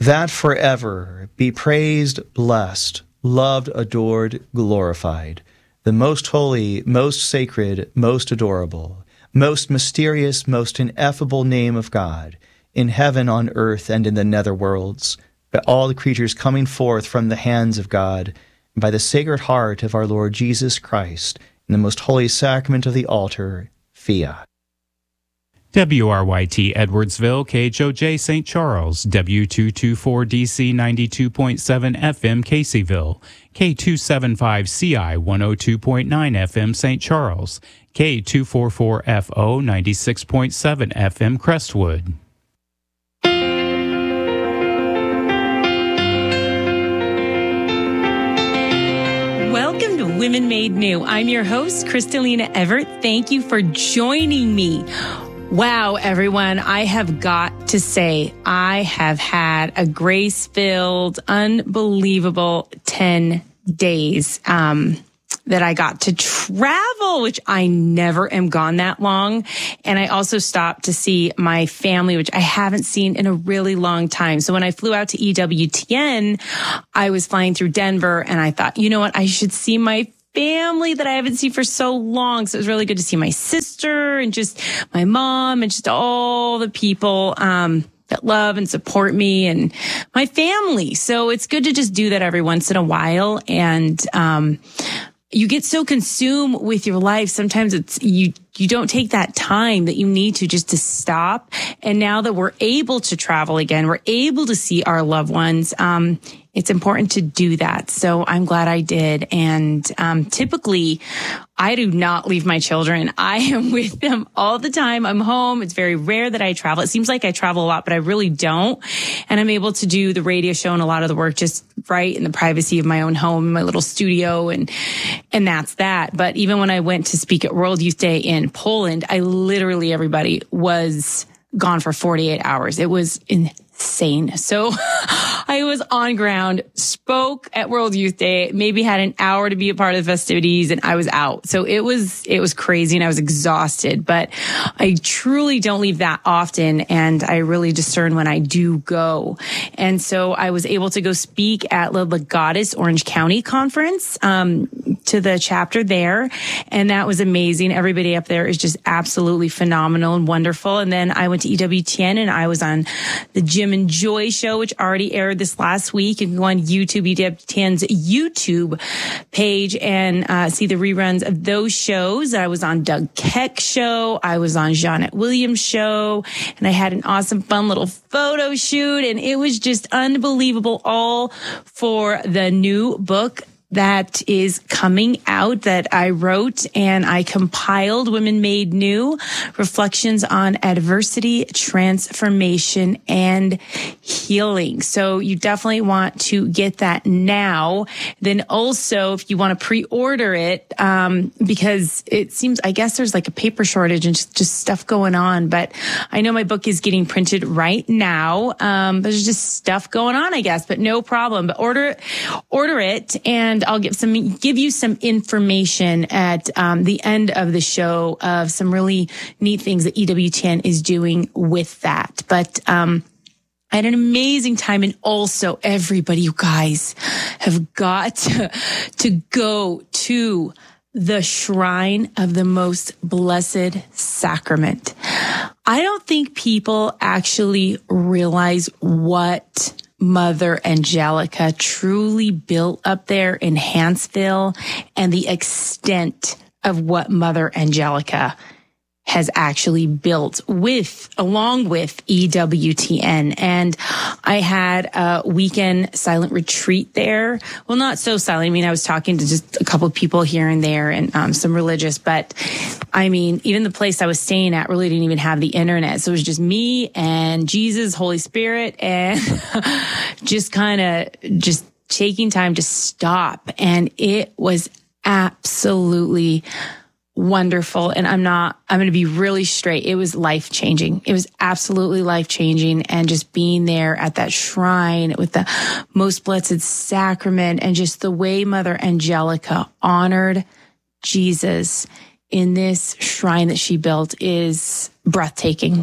that forever be praised, blessed, loved, adored, glorified, the most holy, most sacred, most adorable, most mysterious, most ineffable name of God, in heaven, on earth, and in the nether worlds, by all the creatures coming forth from the hands of God, and by the Sacred Heart of our Lord Jesus Christ, in the most holy sacrament of the altar, Fiat. WRYT Edwardsville, KHOJ St. Charles, W224DC 92.7 FM Caseyville, K275CI 102.9 FM St. Charles, K244FO 96.7 FM Crestwood. Welcome to Women Made New. I'm your host, Kristalina Everett. Thank you for joining me. Wow, everyone, I have got to say, I have had a grace-filled, unbelievable 10 days that I got to travel, which I never am gone that long. And I also stopped to see my family, which I haven't seen in a really long time. So when I flew out to EWTN, I was flying through Denver and I thought, you know what, I should see my family that I haven't seen for so long. So it was really good to see my sister and just my mom and just all the people that love and support me and my family. So it's good to just do that every once in a while. And you get so consumed with your life. Sometimes it's you don't take that time that you need to just to stop. And now that we're able to travel again, we're able to see our loved ones. It's important to do that. So I'm glad I did. And typically, I do not leave my children. I am with them all the time. I'm home. It's very rare that I travel. It seems like I travel a lot, but I really don't. And I'm able to do the radio show and a lot of the work just right in the privacy of my own home, my little studio. And that's that. But even when I went to speak at World Youth Day in Poland, I literally, everybody was gone for 48 hours. It was insane. So I was on ground, spoke at World Youth Day, maybe had an hour to be a part of the festivities, and I was out. So it was crazy and I was exhausted, but I truly don't leave that often. And I really discern when I do go. And so I was able to go speak at the Legatus Orange County Conference, to the chapter there. And that was amazing. Everybody up there is just absolutely phenomenal and wonderful. And then I went to EWTN and I was on the Jim and Joy show, which already aired this last week. You can go on YouTube, EWTN's YouTube page, and see the reruns of those shows. I was on Doug Keck's show. I was on Jeanette Williams' show, and I had an awesome, fun little photo shoot, and it was just unbelievable, all for the new book that is coming out that I wrote and I compiled, Women Made New, Reflections on Adversity, Transformation, and Healing. So you definitely want to get that now. Then also, if you want to pre-order it, because it seems, I guess there's like a paper shortage and just stuff going on, but I know my book is getting printed right now. There's just stuff going on, I guess, but no problem. But order it, and I'll give you some information at the end of the show of some really neat things that EWTN is doing with that. But I had an amazing time, and also everybody, you guys have got to go to the Shrine of the Most Blessed Sacrament. I don't think people actually realize what Mother Angelica truly built up there in Hanceville and the extent of what Mother Angelica has actually built along with EWTN. And I had a weekend silent retreat there. Well, not so silent. I mean, I was talking to just a couple of people here and there and some religious, but I mean, even the place I was staying at really didn't even have the internet. So it was just me and Jesus, Holy Spirit, and just kind of just taking time to stop. And it was absolutely wonderful. And I'm going to be really straight. It was life-changing. It was absolutely life-changing. And just being there at that shrine with the Most Blessed Sacrament and just the way Mother Angelica honored Jesus in this shrine that she built is breathtaking.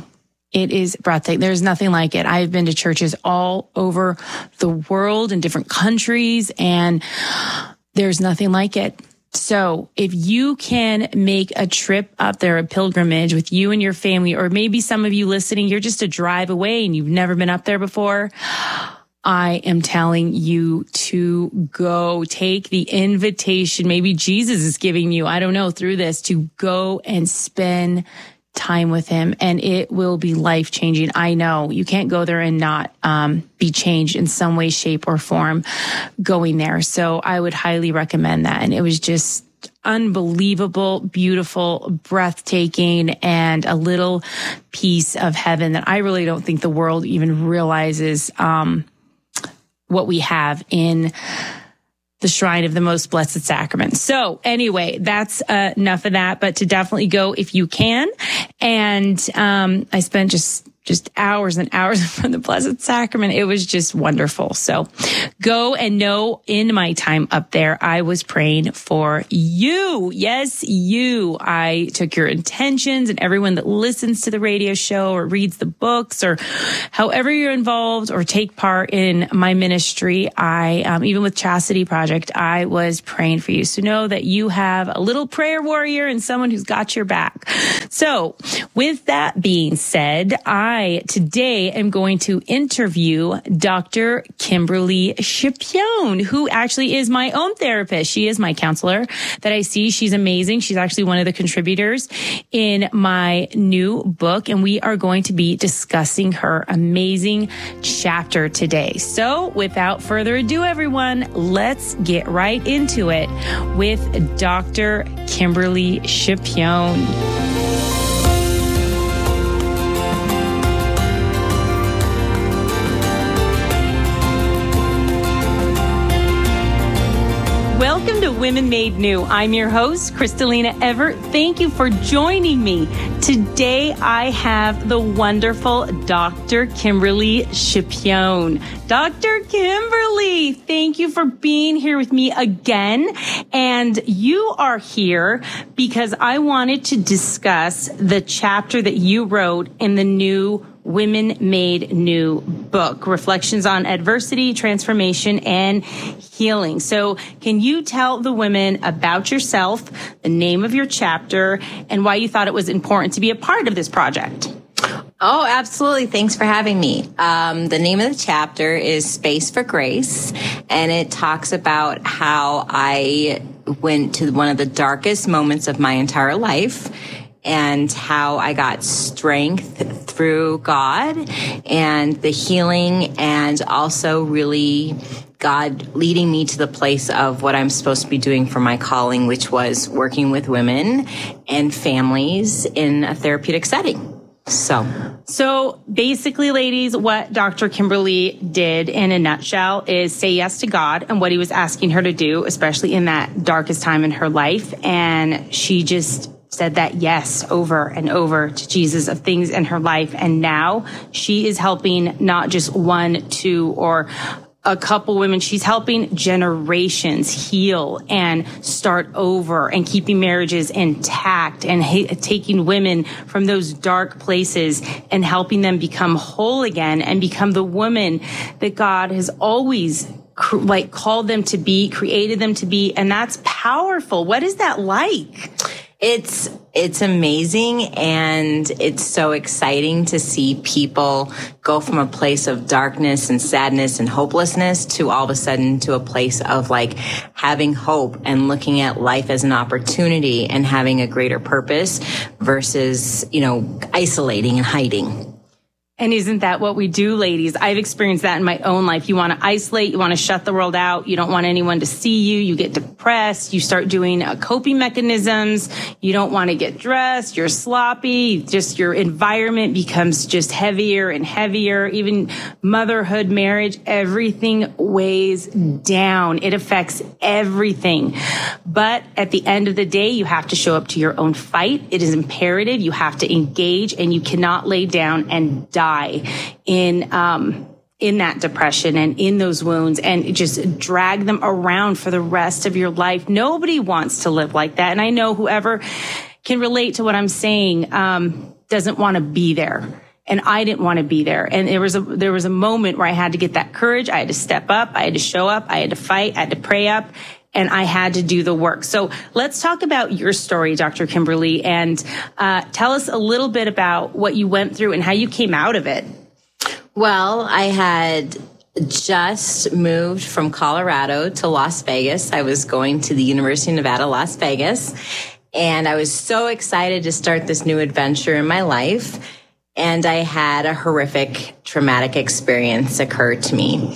It is breathtaking. There's nothing like it. I've been to churches all over the world in different countries, and there's nothing like it. So if you can make a trip up there, a pilgrimage with you and your family, or maybe some of you listening, you're just a drive away and you've never been up there before, I am telling you to go. Take the invitation. Maybe Jesus is giving you, I don't know, through this, to go and spend time with him, and it will be life-changing. I know you can't go there and not be changed in some way, shape, or form going there. So I would highly recommend that. And it was just unbelievable, beautiful, breathtaking, and a little piece of heaven that I really don't think the world even realizes what we have in the shrine of the most blessed sacrament. So anyway, that's enough of that, but to definitely go if you can. And I spent just hours and hours from the Blessed Sacrament. It was just wonderful. So go and know in my time up there, I was praying for you. Yes, you. I took your intentions, and everyone that listens to the radio show or reads the books or however you're involved or take part in my ministry. I, even with Chastity Project, I was praying for you. So know that you have a little prayer warrior and someone who's got your back. So with that being said, I today am going to interview Dr. Kimberly Schipione, who actually is my own therapist. She is my counselor that I see. She's amazing. She's actually one of the contributors in my new book, and we are going to be discussing her amazing chapter today. So without further ado, everyone, let's get right into it with Dr. Kimberly Schipione. Welcome to Women Made New. I'm your host, Kristalina Everett. Thank you for joining me. Today, I have the wonderful Dr. Kimberly Schipione. Dr. Kimberly, thank you for being here with me again. And you are here because I wanted to discuss the chapter that you wrote in the new Women Made New book, Reflections on Adversity, Transformation, and Healing. So can you tell the women about yourself, the name of your chapter, and why you thought it was important to be a part of this project? Oh, absolutely. Thanks for having me. The name of the chapter is Space for Grace, and it talks about how I went to one of the darkest moments of my entire life and how I got strength through God and the healing, and also really God leading me to the place of what I'm supposed to be doing for my calling, which was working with women and families in a therapeutic setting. So basically, ladies, what Dr. Kimberly did in a nutshell is say yes to God and what he was asking her to do, especially in that darkest time in her life. And she just said that yes over and over to Jesus of things in her life. And now she is helping not just one, two, or a couple women. She's helping generations heal and start over and keeping marriages intact and taking women from those dark places and helping them become whole again and become the woman that God has always called them to be, created them to be. And that's powerful. What is that like? It's amazing, and it's so exciting to see people go from a place of darkness and sadness and hopelessness to all of a sudden to a place of like having hope and looking at life as an opportunity and having a greater purpose versus, isolating and hiding. And isn't that what we do, ladies? I've experienced that in my own life. You want to isolate. You want to shut the world out. You don't want anyone to see you. You get depressed. You start doing coping mechanisms. You don't want to get dressed. You're sloppy. Just your environment becomes just heavier and heavier. Even motherhood, marriage, everything weighs down. It affects everything. But at the end of the day, you have to show up to your own fight. It is imperative. You have to engage, and you cannot lay down and die in that depression and in those wounds and just drag them around for the rest of your life. Nobody wants to live like that. And I know whoever can relate to what I'm saying doesn't want to be there. and I didn't want to be there. And there was a moment where I had to get that courage. I had to step up. I had to show up. I had to fight. I had to pray up, and I had to do the work. So let's talk about your story, Dr. Kimberly, and tell us a little bit about what you went through and how you came out of it. Well, I had just moved from Colorado to Las Vegas. I was going to the University of Nevada, Las Vegas, and I was so excited to start this new adventure in my life. And I had a horrific, traumatic experience occur to me,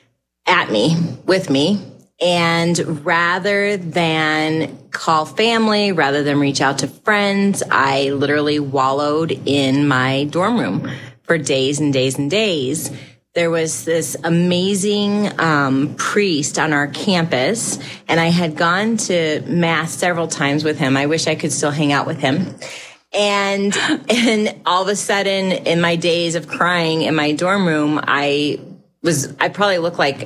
with me. And rather than call family, rather than reach out to friends, I literally wallowed in my dorm room for days and days and days. There was this amazing priest on our campus, and I had gone to mass several times with him. I wish I could still hang out with him. And all of a sudden, in my days of crying in my dorm room, I probably looked like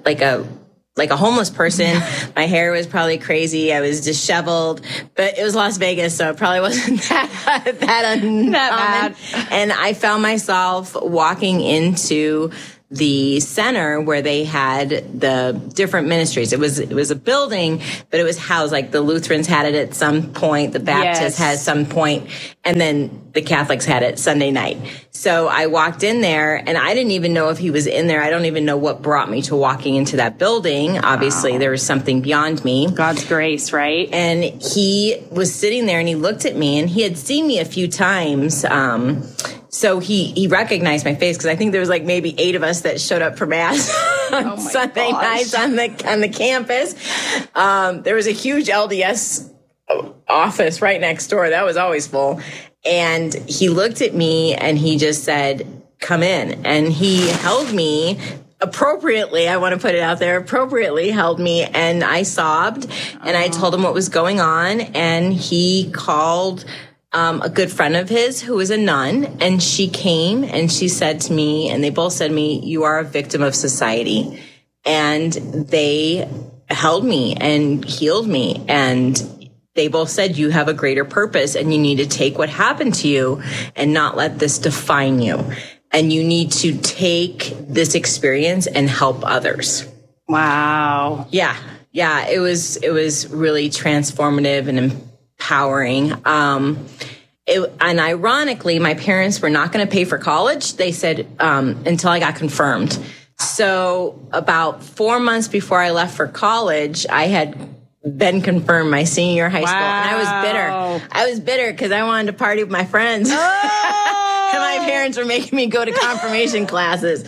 a homeless person. My hair was probably crazy. I was disheveled, but it was Las Vegas, so it probably wasn't that bad. And I found myself walking into the center where they had the different ministries. It was a building, but it was housed, like the Lutherans had it at some point, the Baptists had some point, and then the Catholics had it Sunday night. So I walked in there, and I didn't even know if he was in there. I don't even know what brought me to walking into that building. Obviously, there was something beyond me. God's grace, right? And he was sitting there, and he looked at me, and he had seen me a few times. So he recognized my face, because I think there was like maybe 8 of us that showed up for mass on Sunday nights on the campus. There was a huge LDS office right next door. That was always full. And he looked at me and he just said, "Come in." And he held me appropriately. I want to put it out there, appropriately held me, and I sobbed, and I told him what was going on. And he called a good friend of his who was a nun, and she came and she said to me, and they both said to me, "You are a victim of society." And they held me and healed me, and they both said, "You have a greater purpose, and you need to take what happened to you and not let this define you. And you need to take this experience and help others." Wow. Yeah. It was really transformative and empowering. And ironically, my parents were not going to pay for college. They said, until I got confirmed. So about 4 months before I left for college, I had been confirmed my senior year of high school. And I was bitter. I was bitter because I wanted to party with my friends. And my parents were making me go to confirmation classes.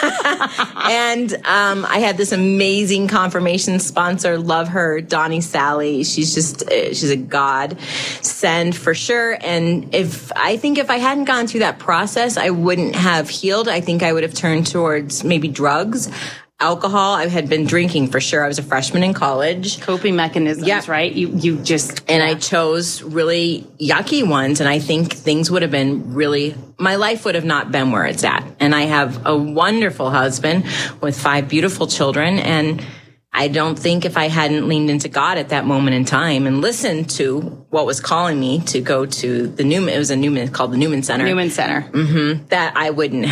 And I had this amazing confirmation sponsor. Love her, Donnie Sally. She's a God send for sure. And if I hadn't gone through that process, I wouldn't have healed. I think I would have turned towards maybe drugs. Alcohol. I had been drinking for sure. I was a freshman in college. Coping mechanisms, right? You just... And I chose really yucky ones. And I think things would have been my life would have not been where it's at. And I have a wonderful husband with 5 beautiful children. And I don't think if I hadn't leaned into God at that moment in time and listened to what was calling me to go to the Newman, it was called the Newman Center. Newman Center. Mm-hmm, that I wouldn't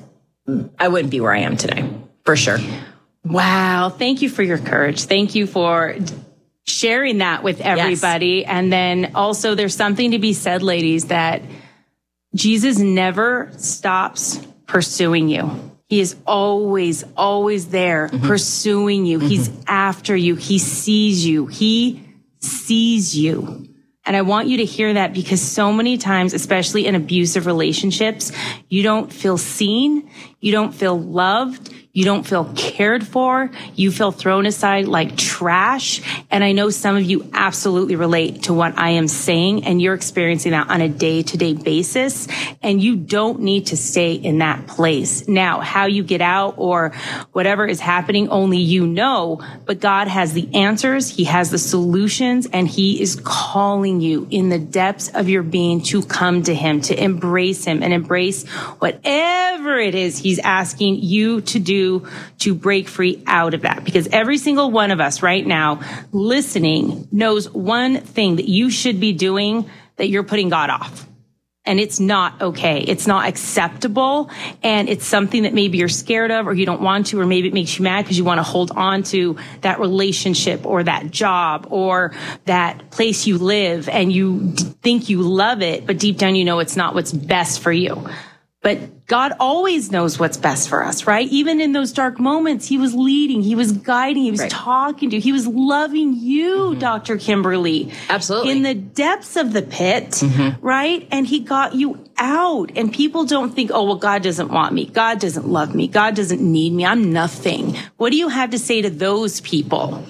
be where I am today. For sure. Wow. Thank you for your courage. Thank you for sharing that with everybody. Yes. And then also there's something to be said, ladies, that Jesus never stops pursuing you. He is always, always there pursuing you. He's after you. He sees you. He sees you. And I want you to hear that, because so many times, especially in abusive relationships, you don't feel seen. You don't feel loved. You don't feel cared for. You feel thrown aside like trash. And I know some of you absolutely relate to what I am saying, and you're experiencing that on a day-to-day basis. And you don't need to stay in that place. Now, how you get out or whatever is happening, only you know. But God has the answers. He has the solutions, and He is calling you in the depths of your being to come to Him, to embrace Him and embrace whatever it is He's asking you to do to break free out of that. Because every single one of us right now listening knows one thing that you should be doing, that you're putting God off. And it's not okay. It's not acceptable. And it's something that maybe you're scared of or you don't want to, or maybe it makes you mad because you want to hold on to that relationship or that job or that place you live and you think you love it, but deep down you know it's not what's best for you. But God always knows what's best for us, right? Even in those dark moments, he was leading, he was guiding, he was talking to you, he was loving you, Dr. Kimberly. Absolutely. In the depths of the pit, right? And he got you out. And people don't think, oh, well, God doesn't want me. God doesn't love me. God doesn't need me. I'm nothing. What do you have to say to those people?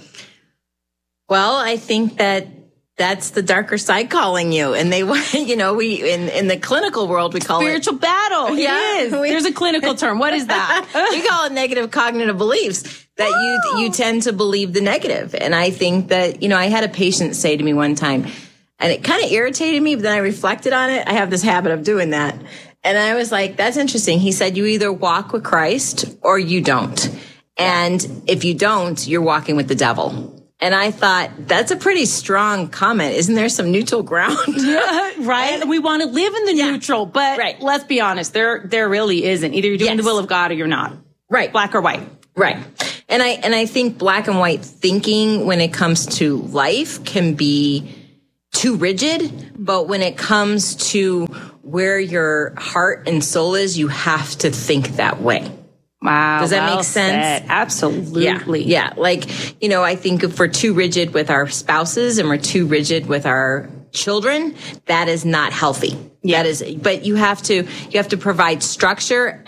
Well, I think that's the darker side calling you. And they, you know, we, in the clinical world, we call spiritual battle. Yeah. It is. There's a clinical term. What is that? We call it negative cognitive beliefs, that you tend to believe the negative. And I think that, you know, I had a patient say to me one time, and it kind of irritated me, but then I reflected on it. I have this habit of doing that. And I was like, that's interesting. He said, you either walk with Christ or you don't. And if you don't, you're walking with the devil. And I thought, that's a pretty strong comment. Isn't there some neutral ground? Right? And we want to live in the neutral, but let's be honest, there really isn't. Either you're doing the will of God or you're not. Right. Black or white. Right. And I think black and white thinking when it comes to life can be too rigid, but when it comes to where your heart and soul is, you have to think that way. Wow. Does that make sense? Said. Absolutely. Yeah. Like, you know, I think if we're too rigid with our spouses and we're too rigid with our children, that is not healthy. Yeah. That is, but you have to provide structure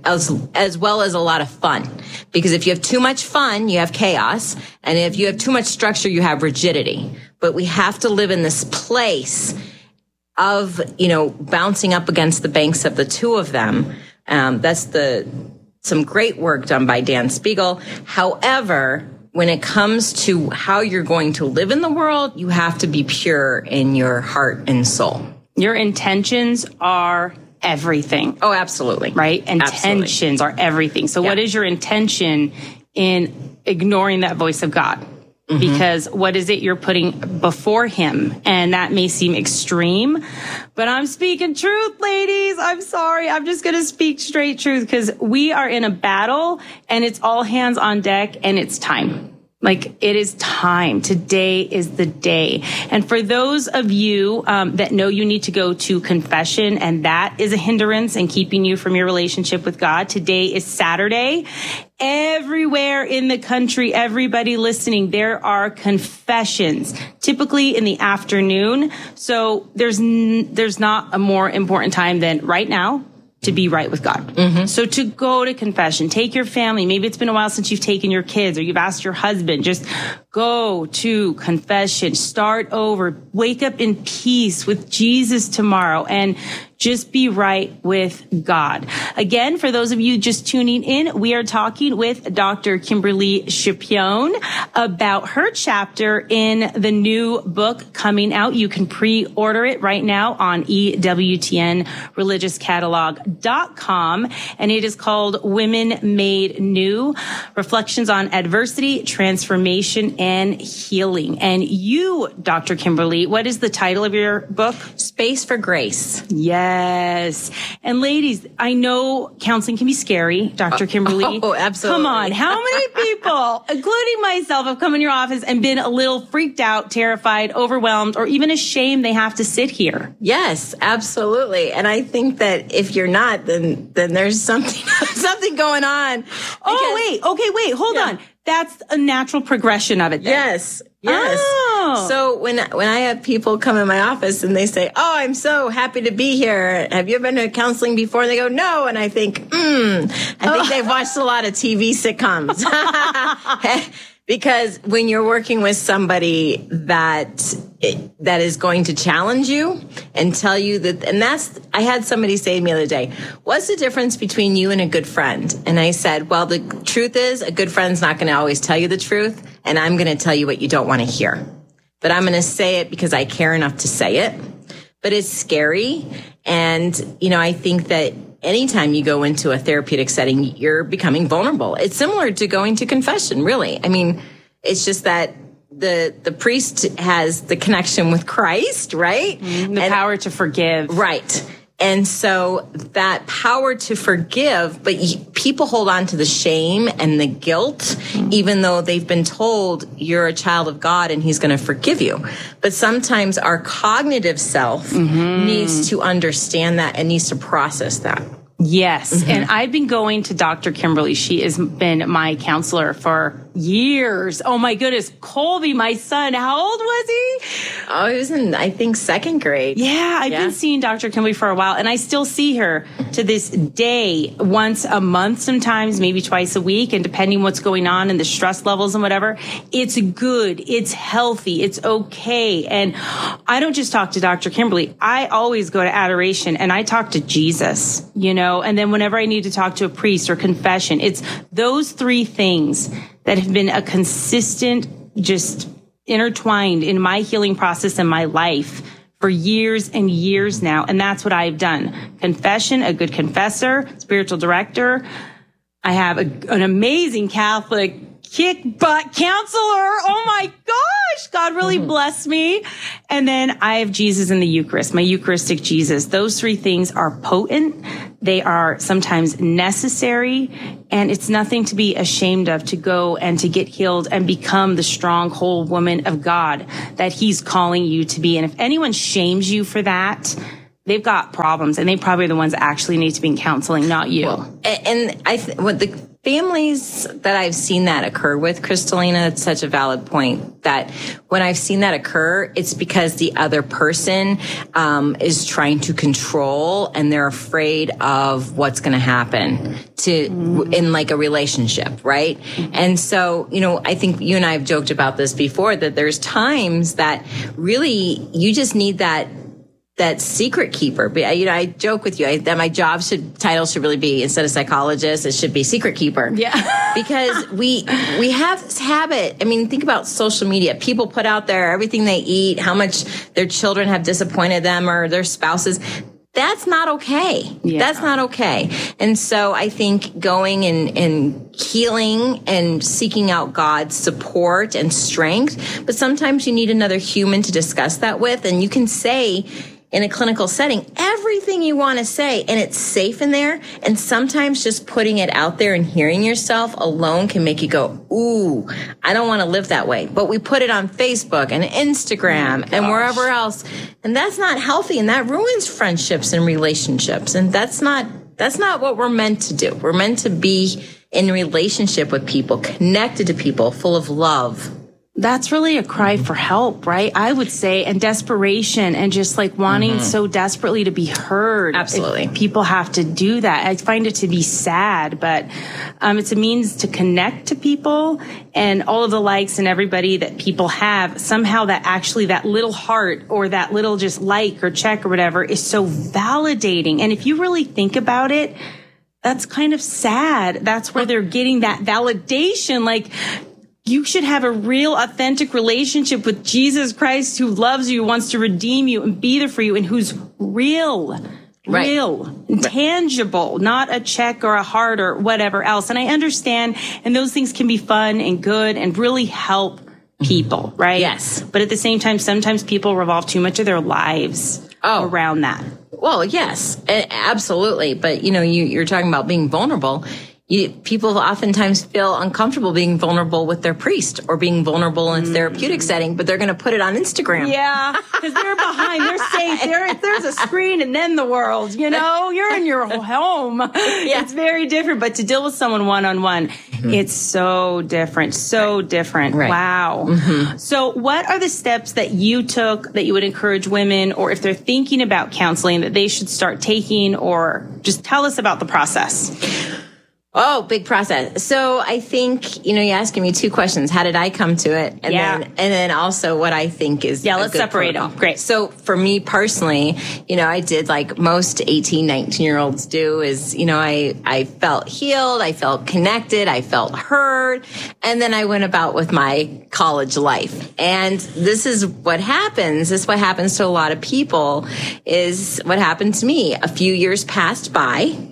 as well as a lot of fun. Because if you have too much fun, you have chaos. And if you have too much structure, you have rigidity. But we have to live in this place of, you know, bouncing up against the banks of the two of them. That's some great work done by Dan Spiegel. However, when it comes to how you're going to live in the world, you have to be pure in your heart and soul. Your intentions are everything. Oh, absolutely. Right? Intentions are everything. So what is your intention in ignoring that voice of God? Because what is it you're putting before him? And that may seem extreme, but I'm speaking truth, ladies. I'm sorry. I'm just going to speak straight truth because we are in a battle and it's all hands on deck and it's time. Like, it is time. Today is the day. And for those of you that know you need to go to confession and that is a hindrance in keeping you from your relationship with God, today is Saturday. Everywhere in the country, everybody listening, there are confessions, typically in the afternoon. So there's not a more important time than right now to be right with God. So to go to confession, take your family. Maybe it's been a while since you've taken your kids or you've asked your husband. Just go to confession, start over, wake up in peace with Jesus tomorrow and just be right with God. Again, for those of you just tuning in, we are talking with Dr. Kimberly Scipione about her chapter in the new book coming out. You can pre-order it right now on EWTNreligiouscatalog.com. And it is called Women Made New, Reflections on Adversity, Transformation, and Healing. And you, Dr. Kimberly, what is the title of your book? Space for Grace. Yes. And ladies, I know counseling can be scary, Dr. Kimberly. Oh, absolutely. Come on. How many people, including myself, have come in your office and been a little freaked out, terrified, overwhelmed, or even ashamed they have to sit here? Yes, absolutely. And I think that if you're not, then there's something going on. Wait, hold on. That's a natural progression of it then. Yes. Oh. So when I have people come in my office and they say, "Oh, I'm so happy to be here. Have you ever been to counseling before?" And they go, "No." And I think, I think they've watched a lot of TV sitcoms. Because when you're working with somebody that is going to challenge you and tell you that, and I had somebody say to me the other day, "What's the difference between you and a good friend?" And I said, well, the truth is a good friend's not going to always tell you the truth. And I'm going to tell you what you don't want to hear. But I'm going to say it because I care enough to say it. But it's scary. And, you know, I think that anytime you go into a therapeutic setting, you're becoming vulnerable. It's similar to going to confession, really. I mean, it's just that the priest has the connection with Christ, right? The power to forgive. Right. And so that power to forgive, but people hold on to the shame and the guilt, even though they've been told you're a child of God and he's going to forgive you. But sometimes our cognitive self needs to understand that and needs to process that. Yes. And I've been going to Dr. Kimberly. She has been my counselor for years. Oh my goodness. Colby, my son, how old was he? Oh, he was in, I think, second grade. Yeah, I've been seeing Dr. Kimberly for a while, and I still see her to this day once a month sometimes, maybe twice a week, and depending what's going on and the stress levels and whatever. It's good. It's healthy. It's okay. And I don't just talk to Dr. Kimberly. I always go to adoration, and I talk to Jesus, and then whenever I need to talk to a priest or confession, it's those three things that have been a consistent, just intertwined in my healing process in my life for years and years now. And that's what I've done. Confession, a good confessor, spiritual director. I have an amazing Catholic kick butt counselor. Oh my gosh, God really blessed me. And then I have Jesus in the Eucharist, my Eucharistic Jesus. Those three things are potent. They are sometimes necessary, and it's nothing to be ashamed of to go and to get healed and become the strong, whole woman of God that he's calling you to be. And if anyone shames you for that, they've got problems, and they probably are the ones that actually need to be in counseling, not you. Well, and what the families that I've seen that occur with, Kristalina, it's such a valid point that when I've seen that occur, it's because the other person is trying to control, and they're afraid of what's going to happen in like a relationship, right? And so, I think you and I have joked about this before, that there's times that really you just need that secret keeper. I joke with you that my title should really be, instead of psychologist, it should be secret keeper. Yeah. Because we have this habit. I mean, think about social media. People put out there everything they eat, how much their children have disappointed them or their spouses. That's not okay. Yeah. That's not okay. And so I think going and healing and seeking out God's support and strength, but sometimes you need another human to discuss that with, and you can say in a clinical setting everything you want to say, and it's safe in there. And sometimes just putting it out there and hearing yourself alone can make you go, ooh, I don't want to live that way. But we put it on Facebook and Instagram and wherever else, and that's not healthy, and that ruins friendships and relationships. And that's not what we're meant to do. We're meant to be in relationship with people, connected to people, full of love. That's really a cry for help, right? I would say, and desperation, and just like wanting so desperately to be heard. Absolutely. If people have to do that. I find it to be sad, but it's a means to connect to people, and all of the likes and everybody that people have, somehow that actually that little heart or that little just like or check or whatever is so validating. And if you really think about it, that's kind of sad. That's where they're getting that validation. Like, you should have a real, authentic relationship with Jesus Christ, who loves you, wants to redeem you and be there for you, and who's real, tangible, not a check or a heart or whatever else. And I understand, and those things can be fun and good and really help people, right? Yes. But at the same time, sometimes people revolve too much of their lives around that. Well, yes, absolutely. But, you're talking about being vulnerable. People oftentimes feel uncomfortable being vulnerable with their priest or being vulnerable in a therapeutic setting, but they're going to put it on Instagram. Yeah, because they're behind, they're safe. There's a screen and then the world, you're in your home. Yeah. It's very different, but to deal with someone one-on-one, it's so different, Right. Wow. Mm-hmm. So what are the steps that you took that you would encourage women, or if they're thinking about counseling, that they should start taking, or just tell us about the process? Oh, big process. So I think, you're asking me two questions. How did I come to it? And then also what I think is let's separate them. Great. So for me personally, I did like most 18, 19-year-olds do, is, I felt healed. I felt connected. I felt heard. And then I went about with my college life. And this is what happens. This is what happens to a lot of people, is what happened to me. A few years passed by.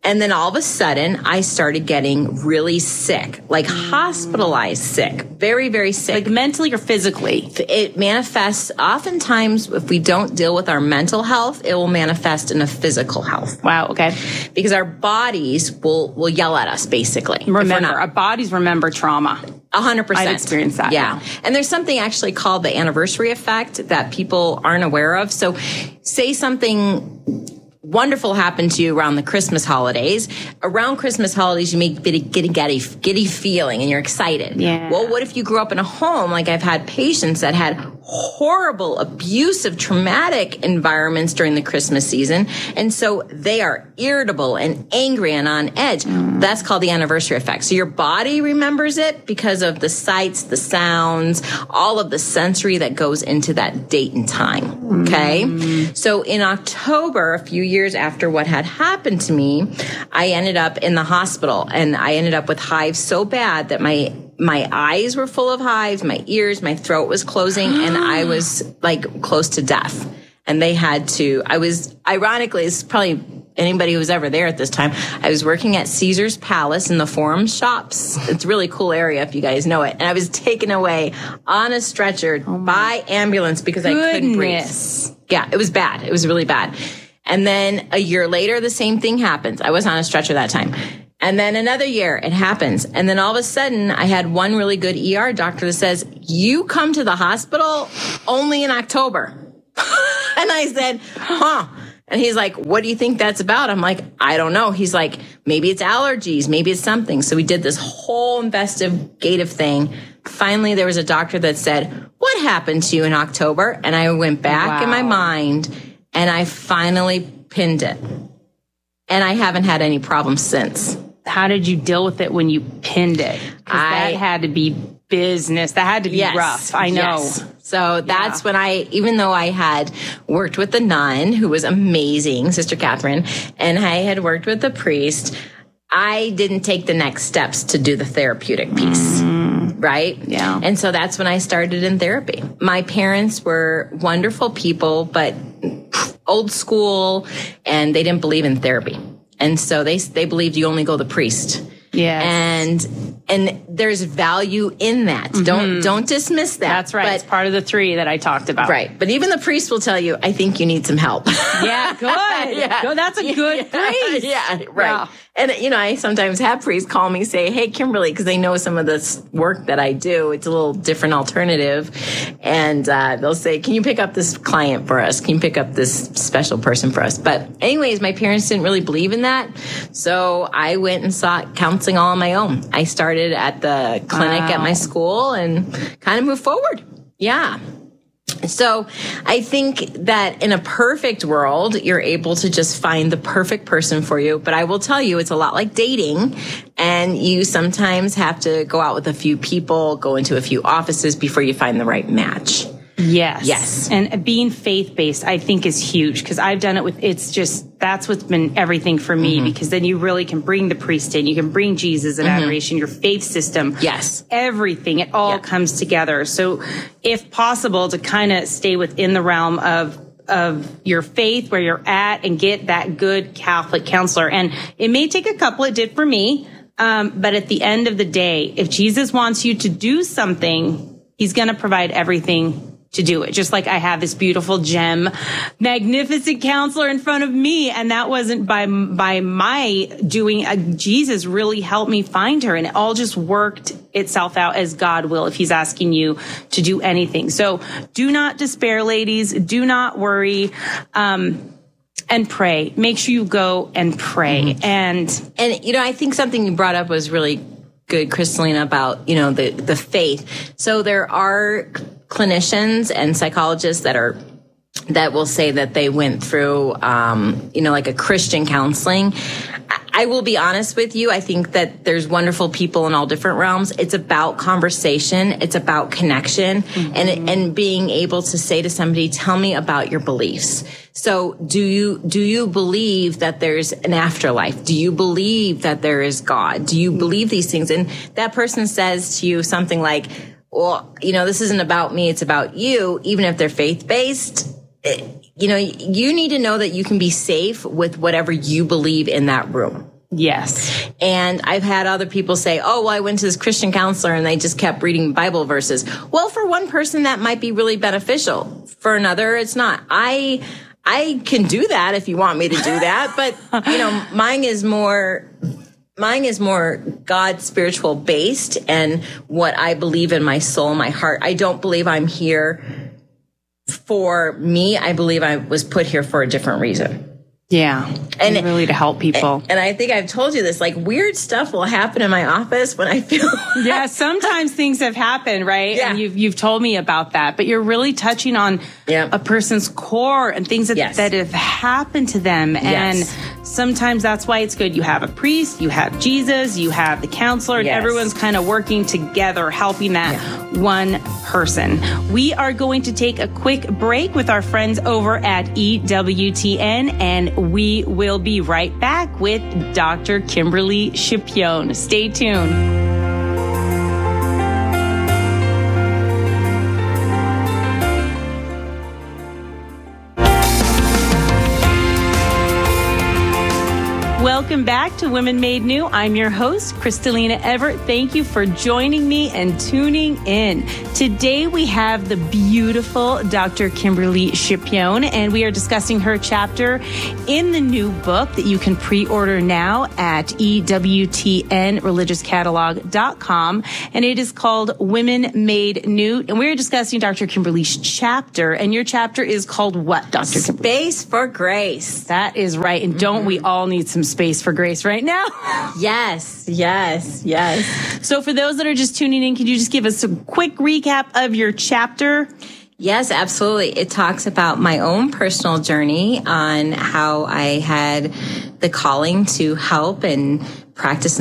And then all of a sudden, I started getting really sick, like hospitalized sick, very, very sick. Like mentally or physically? It manifests, oftentimes, if we don't deal with our mental health, it will manifest in a physical health. Wow, okay. Because our bodies will yell at us, basically. Remember, our bodies remember trauma. 100%. I've experienced that. Yeah. And there's something actually called the anniversary effect that people aren't aware of. So say something wonderful happened to you around the Christmas holidays. Around Christmas holidays, you may get a giddy feeling and you're excited. Yeah. Well, what if you grew up in a home, like I've had patients that had horrible, abusive, traumatic environments during the Christmas season. And so they are irritable and angry and on edge. That's called the anniversary effect. So your body remembers it because of the sights, the sounds, all of the sensory that goes into that date and time. Okay. So in October, a few years after what had happened to me, I ended up in the hospital, and I ended up with hives so bad that my eyes were full of hives, my ears, my throat was closing, and I was like close to death. And they had to, ironically, it's probably anybody who was ever there at this time, I was working at Caesar's Palace in the Forum Shops. It's a really cool area if you guys know it. And I was taken away on a stretcher by ambulance because I couldn't breathe. Yeah, it was bad. It was really bad. And then a year later, the same thing happens. I was on a stretcher that time. And then another year, it happens. And then all of a sudden, I had one really good ER doctor that says, you come to the hospital only in October. And I said, huh. And he's like, what do you think that's about? I'm like, I don't know. He's like, maybe it's allergies. Maybe it's something. So we did this whole investigative thing. Finally, there was a doctor that said, what happened to you in October? And I went back in my mind and I finally pinned it. And I haven't had any problems since. How did you deal with it when you pinned it? That had to be business. That had to be rough. I know. Yes. So that's when even though I had worked with the nun who was amazing, Sister Catherine, and I had worked with the priest, I didn't take the next steps to do the therapeutic piece. Right? Yeah. And so that's when I started in therapy. My parents were wonderful people, but old school, and they didn't believe in therapy. And so they believed you only go to the priest. Yeah. And there's value in that. Don't dismiss that. That's right. But it's part of the 3 that I talked about. Right. But even the priest will tell you, I think you need some help. Yeah, good. Yeah. Good. That's a good priest. Yeah, right. Yeah. And, I sometimes have priests call me, say, hey, Kimberly, because they know some of this work that I do. It's a little different alternative. And they'll say, can you pick up this client for us? Can you pick up this special person for us? But anyways, my parents didn't really believe in that. So I went and sought counseling all on my own. I started at the clinic at my school and kind of moved forward. Yeah. So I think that in a perfect world, you're able to just find the perfect person for you. But I will tell you, it's a lot like dating. And you sometimes have to go out with a few people, go into a few offices before you find the right match. Yes. And being faith-based, I think, is huge because I've done it that's what's been everything for me because then you really can bring the priest in. You can bring Jesus and adoration, your faith system. Yes. Everything. It all comes together. So if possible, to kind of stay within the realm of your faith where you're at and get that good Catholic counselor. And it may take a couple. It did for me. But at the end of the day, if Jesus wants you to do something, he's going to provide everything to do it. Just like I have this beautiful gem, magnificent counselor in front of me. And that wasn't by my doing. Jesus really helped me find her. And it all just worked itself out as God will if he's asking you to do anything. So do not despair, ladies. Do not worry. And pray. Make sure you go and pray. And I think something you brought up was really good, Kristalina, about, the faith. So there are clinicians and psychologists that will say that they went through, like a Christian counseling. I will be honest with you. I think that there's wonderful people in all different realms. It's about conversation. It's about connection and being able to say to somebody, tell me about your beliefs. So do you believe that there's an afterlife? Do you believe that there is God? Do you believe these things? And that person says to you something like, well, this isn't about me. It's about you. Even if they're faith-based, you need to know that you can be safe with whatever you believe in that room. Yes. And I've had other people say, oh, well, I went to this Christian counselor and they just kept reading Bible verses. Well, for one person, that might be really beneficial. For another, it's not. I can do that if you want me to do that. But, mine is more God spiritual based and what I believe in my soul, my heart. I don't believe I'm here for me. I believe I was put here for a different reason. Yeah. And really to help people. And I think I've told you this, like weird stuff will happen in my office when I feel. Yeah. Sometimes things have happened, right? Yeah. And you've told me about that, but you're really touching on a person's core and things that have happened to them. And sometimes that's why it's good. You have a priest, you have Jesus, you have the counselor, and everyone's kind of working together, helping that one person. We are going to take a quick break with our friends over at EWTN, and we will be right back with Dr. Kimberly Scipione. Stay tuned. Welcome back to Women Made New. I'm your host, Kristalina Everett. Thank you for joining me and tuning in. Today we have the beautiful Dr. Kimberly Scipione, and we are discussing her chapter in the new book that you can pre-order now at EWTNreligiouscatalog.com, and it is called Women Made New. And we're discussing Dr. Kimberly's chapter, and your chapter is called what, Dr. Kimberly? Space for Grace. That is right. And don't we all need some space for grace right now? Yes. So for those that are just tuning in, could you just give us a quick recap of your chapter? Yes, absolutely. It talks about my own personal journey on how I had the calling to help and practice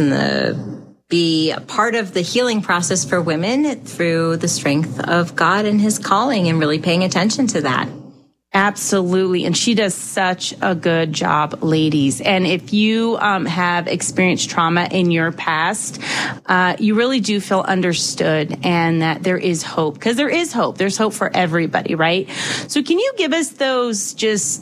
be a part of the healing process for women through the strength of God and his calling, and really paying attention to that. Absolutely. And she does such a good job, ladies. And if you have experienced trauma in your past, you really do feel understood, and that there is hope, because there is hope. There's hope for everybody, right? So can you give us those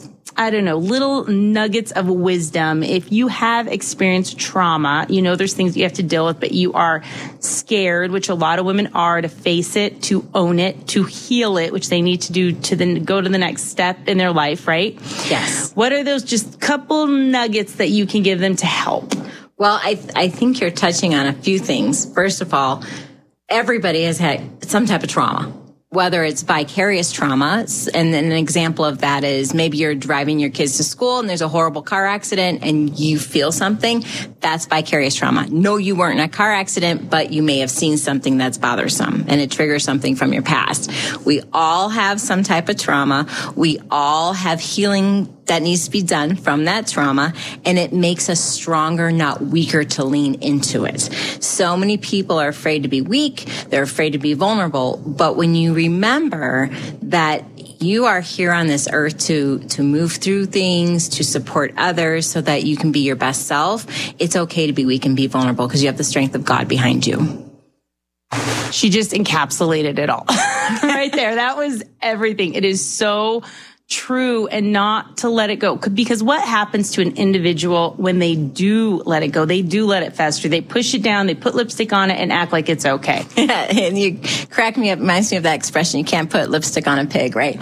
little nuggets of wisdom? If you have experienced trauma, there's things you have to deal with, but you are scared, which a lot of women are, to face it, to own it, to heal it, which they need to do to then go to the next step in their life, right? Yes. What are those just couple nuggets that you can give them to help? Well, I think you're touching on a few things. First of all, everybody has had some type of trauma, whether it's vicarious trauma. And then an example of that is maybe you're driving your kids to school and there's a horrible car accident and you feel something. That's vicarious trauma. No, you weren't in a car accident, but you may have seen something that's bothersome and it triggers something from your past. We all have some type of trauma. We all have healing that needs to be done from that trauma, and it makes us stronger, not weaker, to lean into it. So many people are afraid to be weak. They're afraid to be vulnerable. But when you remember that you are here on this earth to move through things, to support others so that you can be your best self, it's okay to be weak and be vulnerable because you have the strength of God behind you. She just encapsulated it all right there. That was everything. It is so true, and not to let it go. Because what happens to an individual when they do let it go? They do let it fester. They push it down, they put lipstick on it and act like it's okay. And you crack me up, reminds me of that expression, you can't put lipstick on a pig, right?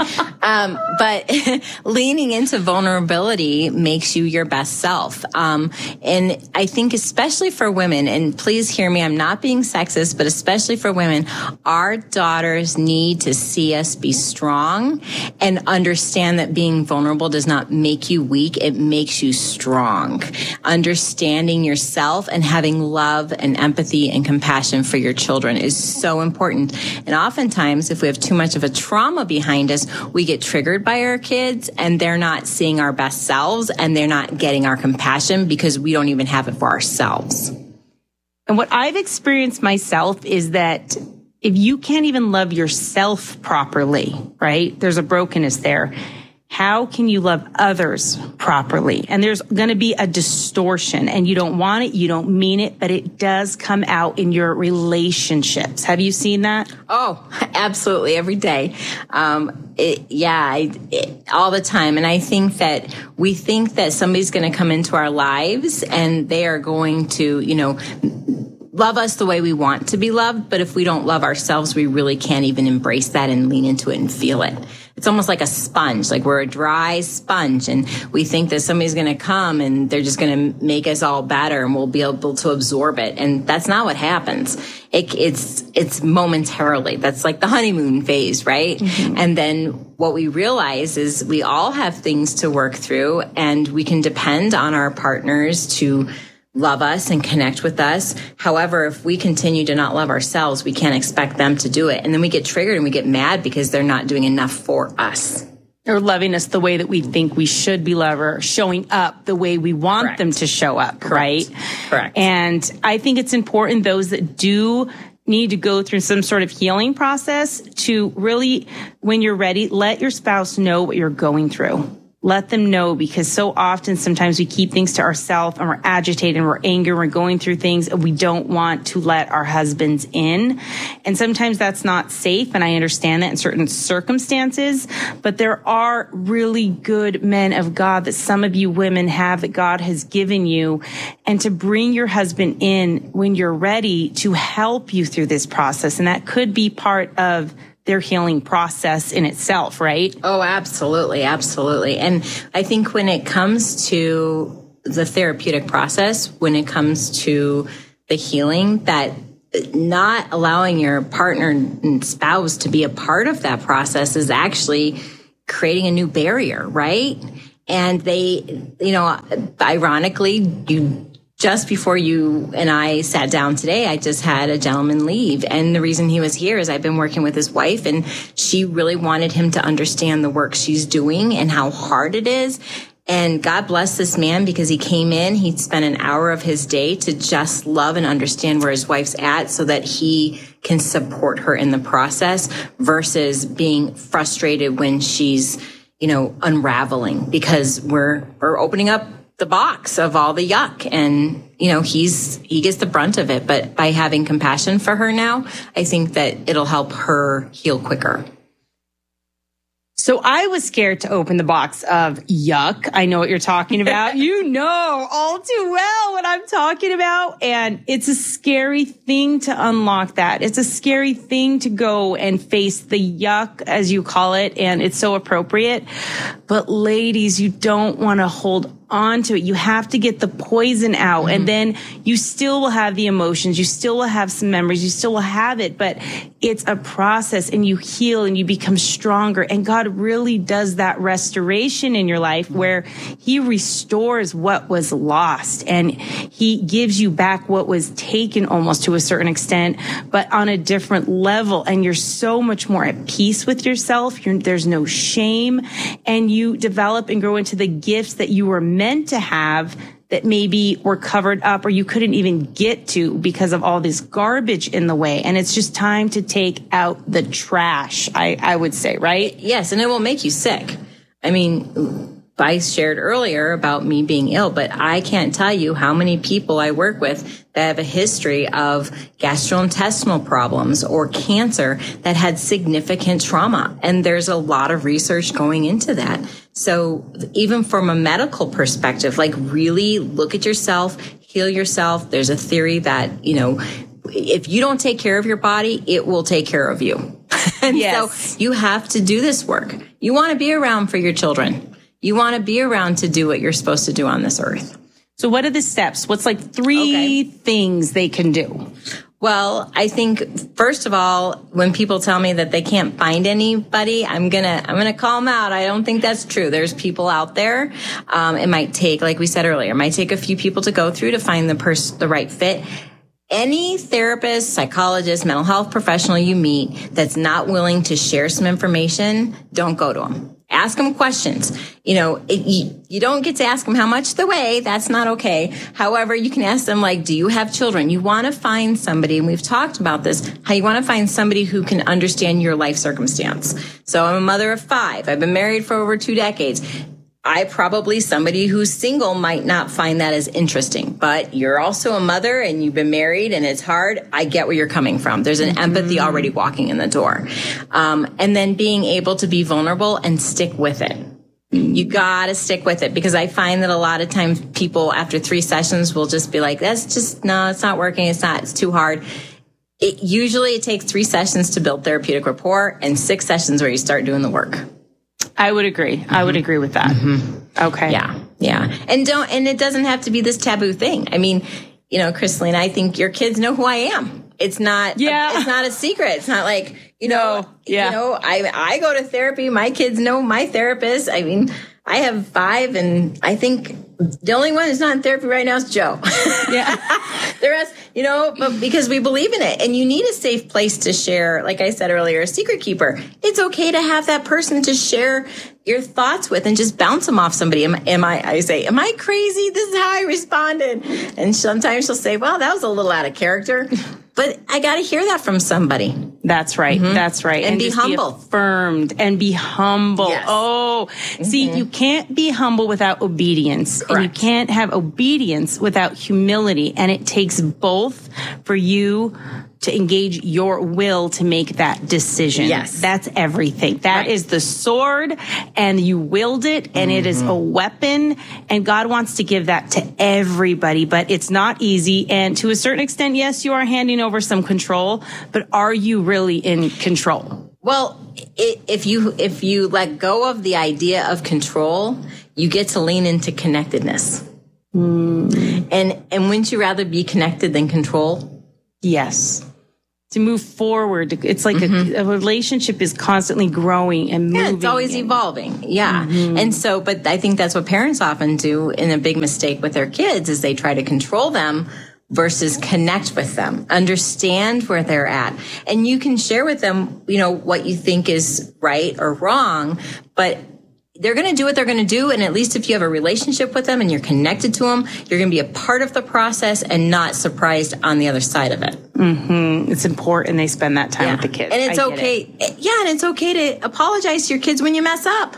But leaning into vulnerability makes you your best self. And I think especially for women, and please hear me, I'm not being sexist, but especially for women, our daughters need to see us be strong and understand that being vulnerable does not make you weak. It makes you strong. Understanding yourself and having love and empathy and compassion for your children is so important. And oftentimes, if we have too much of a trauma behind us, we get triggered by our kids and they're not seeing our best selves and they're not getting our compassion because we don't even have it for ourselves. And what I've experienced myself is that if you can't even love yourself properly, right? There's a brokenness there. how can you love others properly? And there's going to be a distortion, and you don't want it, you don't mean it, but it does come out in your relationships. Have you seen that? Oh, absolutely. Every day. All the time. And I think that we think that somebody's going to come into our lives and they are going to, love us the way we want to be loved. But if we don't love ourselves, we really can't even embrace that and lean into it and feel it. It's almost like a sponge, like we're a dry sponge, and we think that somebody's going to come and they're just going to make us all better and we'll be able to absorb it. And that's not what happens. It's momentarily. That's like the honeymoon phase, right? Mm-hmm. And then what we realize is we all have things to work through, and we can depend on our partners to love us and connect with us. However, if we continue to not love ourselves, we can't expect them to do it. And then we get triggered and we get mad because they're not doing enough for us. Or loving us the way that we think we should be loved, or showing up the way we want Correct. them to show up, Correct. right? Correct. And I think it's important, those that do need to go through some sort of healing process, to really, when you're ready, let your spouse know what you're going through. Let them know, because so often, sometimes we keep things to ourselves and we're agitated and we're angry, we're going through things, and we don't want to let our husbands in. And sometimes that's not safe, and I understand that in certain circumstances, but there are really good men of God that some of you women have, that God has given you, and to bring your husband in when you're ready to help you through this process. And that could be part of their healing process in itself, right? Oh, absolutely. Absolutely. And I think when it comes to the therapeutic process, when it comes to the healing, that not allowing your partner and spouse to be a part of that process is actually creating a new barrier, right? And they, ironically, just before you and I sat down today, I just had a gentleman leave. And the reason he was here is I've been working with his wife, and she really wanted him to understand the work she's doing and how hard it is. And God bless this man, because he came in, he spent an hour of his day to just love and understand where his wife's at, so that he can support her in the process, versus being frustrated when she's, unraveling, because we're opening up the box of all the yuck, and he gets the brunt of it. But by having compassion for her now, I think that it'll help her heal quicker. So I was scared to open the box of yuck. I know what you're talking about. You know all too well what I'm talking about. And it's a scary thing to unlock that. It's a scary thing to go and face the yuck, as you call it. And it's so appropriate. But ladies, you don't want to hold on to it. You have to get the poison out, and then you still will have the emotions. You still will have some memories. You still will have it, but it's a process, and you heal and you become stronger. And God really does that restoration in your life, where he restores what was lost, and he gives you back what was taken, almost to a certain extent, but on a different level. And you're so much more at peace with yourself. There's no shame, and you develop and grow into the gifts that you were meant to have, that maybe were covered up or you couldn't even get to because of all this garbage in the way. And it's just time to take out the trash, I would say, right? Yes, and it will make you sick. I mean, I shared earlier about me being ill, but I can't tell you how many people I work with that have a history of gastrointestinal problems or cancer that had significant trauma. And there's a lot of research going into that. So even from a medical perspective, like, really look at yourself, heal yourself. There's a theory that, if you don't take care of your body, it will take care of you. And yes. So you have to do this work. You want to be around for your children. You want to be around to do what you're supposed to do on this earth. So what are the steps? What's like 3 things they can do? Well, I think, first of all, when people tell me that they can't find anybody, I'm gonna call them out. I don't think that's true. There's people out there. It might take, like we said earlier, it might take a few people to go through to find the right fit. Any therapist, psychologist, mental health professional you meet that's not willing to share some information, don't go to them. Ask them questions. You don't get to ask them how much they weigh. That's not okay. However, you can ask them, like, do you have children? You want to find somebody, and we've talked about this, how you want to find somebody who can understand your life circumstance. So I'm a mother of 5. I've been married for over 2 decades. Somebody who's single might not find that as interesting, but you're also a mother and you've been married and it's hard. I get where you're coming from. There's an empathy already walking in the door. And then being able to be vulnerable and stick with it. You gotta stick with it, because I find that a lot of times people after 3 sessions will just be like, no, it's not working. It's too hard. Usually it takes 3 sessions to build therapeutic rapport and 6 sessions where you start doing the work. I would agree. Mm-hmm. I would agree with that. Mm-hmm. Okay. Yeah. And it doesn't have to be this taboo thing. I mean, Kristalina, I think your kids know who I am. It's not a secret. It's not like, I go to therapy. My kids know my therapist. I mean, I have 5, and I think the only one who's not in therapy right now is Joe. Yeah. The rest, but because we believe in it, and you need a safe place to share. Like I said earlier, a secret keeper. It's okay to have that person to share your thoughts with and just bounce them off somebody. I say, am I crazy? This is how I responded. And sometimes she'll say, well, that was a little out of character. But I got to hear that from somebody. That's right. Mm-hmm. That's right. And be humble. Be affirmed and be humble. Yes. Oh, see, you can't be humble without obedience. Correct. And you can't have obedience without humility. And it takes both for you to engage your will to make that decision. Yes. That's everything. That is the sword, and you wield it, and it is a weapon, and God wants to give that to everybody, but it's not easy. And to a certain extent, yes, you are handing over some control, but are you really in control? Well, if you let go of the idea of control, you get to lean into connectedness. And wouldn't you rather be connected than control? Yes. To move forward, it's like a relationship is constantly growing and moving. Yeah, it's always evolving. Yeah. And so, but I think that's what parents often do in a big mistake with their kids, is they try to control them versus connect with them, understand where they're at. And you can share with them, what you think is right or wrong, but they're going to do what they're going to do. And at least if you have a relationship with them and you're connected to them, you're going to be a part of the process and not surprised on the other side of it. Mm-hmm. It's important they spend that time with the kids. And it's okay. And it's okay to apologize to your kids when you mess up.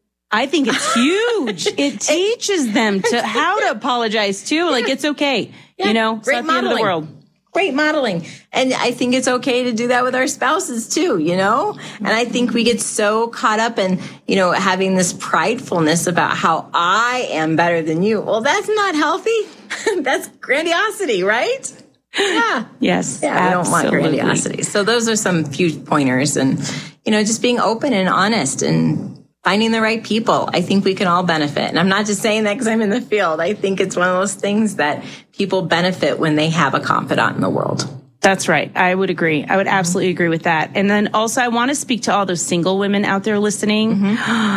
I think it's huge. It teaches them how to apologize too. Like, it's okay. Yeah, it's not the end of the world. Great modeling. And I think it's okay to do that with our spouses too, And I think we get so caught up in, having this pridefulness about how I am better than you. Well, that's not healthy. That's grandiosity, right? Yeah. Yes. Yeah, I don't want grandiosity. So those are some few pointers, and, just being open and honest and finding the right people. I think we can all benefit. And I'm not just saying that because I'm in the field. I think it's one of those things that people benefit when they have a confidant in the world. That's right. I would agree. I would absolutely agree with that. And then also, I want to speak to all those single women out there listening.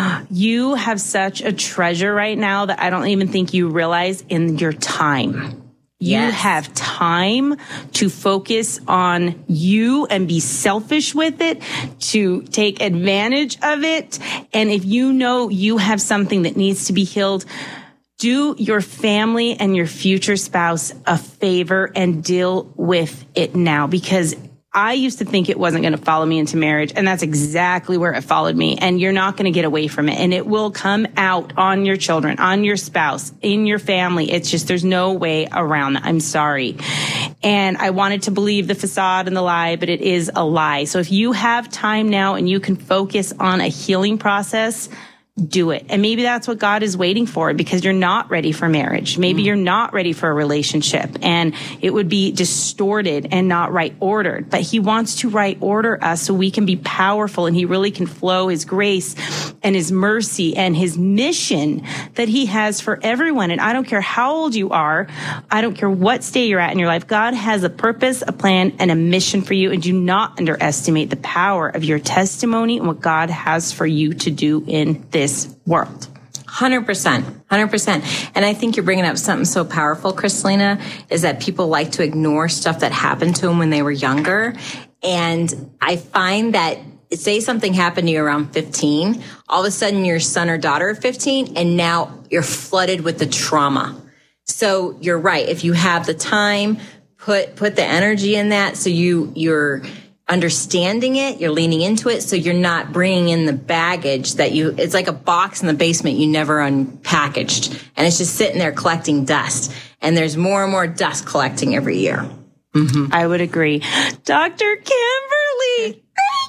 You have such a treasure right now that I don't even think you realize in your time. You have time to focus on you and be selfish with it, to take advantage of it. And if you have something that needs to be healed, do your family and your future spouse a favor and deal with it now, because I used to think it wasn't going to follow me into marriage, and that's exactly where it followed me. And you're not going to get away from it, and it will come out on your children, on your spouse, in your family. It's just, there's no way around that. I'm sorry. And I wanted to believe the facade and the lie, but it is a lie. So if you have time now and you can focus on a healing process, do it. And maybe that's what God is waiting for, because you're not ready for marriage. Maybe you're not ready for a relationship, and it would be distorted and not right ordered. But he wants to right order us so we can be powerful, and he really can flow his grace and his mercy and his mission that he has for everyone. And I don't care how old you are. I don't care what state you're at in your life. God has a purpose, a plan, and a mission for you. And do not underestimate the power of your testimony and what God has for you to do in this world. 100%. And I think you're bringing up something so powerful, Kristalina, is that people like to ignore stuff that happened to them when they were younger. And I find that say something happened to you around 15, all of a sudden your son or daughter of 15, and now you're flooded with the trauma. So you're right. If you have the time, put the energy in that. So you're understanding it, you're leaning into it. So you're not bringing in the baggage it's like a box in the basement you never unpackaged. And it's just sitting there collecting dust. And there's more and more dust collecting every year. Mm-hmm. I would agree. Dr. Kimberly,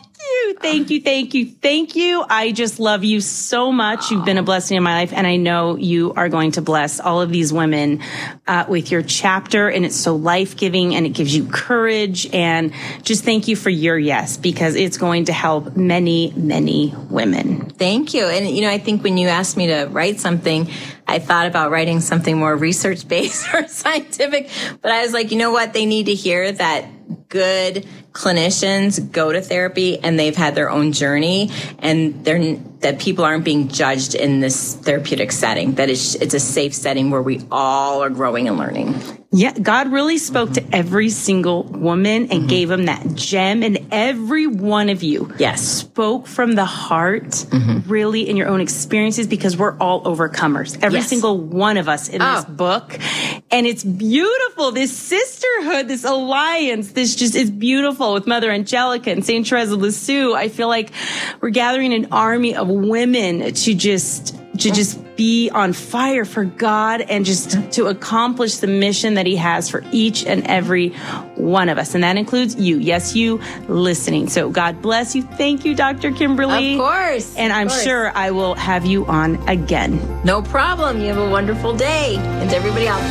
thank you. I just love you so much. You've been a blessing in my life, and I know you are going to bless all of these women with your chapter, and it's so life-giving, and it gives you courage, and just thank you for your yes, because it's going to help many, many women. Thank you. And, I think when you asked me to write something, I thought about writing something more research-based or scientific, but I was like, you know what? They need to hear that good clinicians go to therapy and they've had their own journey, and that people aren't being judged in this therapeutic setting, that it's a safe setting where we all are growing and learning. Yeah, God really spoke to every single woman and gave them that gem, and every one of you spoke from the heart, really, in your own experiences, because we're all overcomers. Every single one of us in this book. And it's beautiful, this sisterhood, this alliance, it's beautiful with Mother Angelica and St. Therese of Lisieux. I feel like we're gathering an army of women to just be on fire for God and just to accomplish the mission that He has for each and every one of us. And that includes you. Yes, you listening. So God bless you. Thank you, Dr. Kimberly. Of course. And I'm sure I will have you on again. No problem. You have a wonderful day. And to everybody else,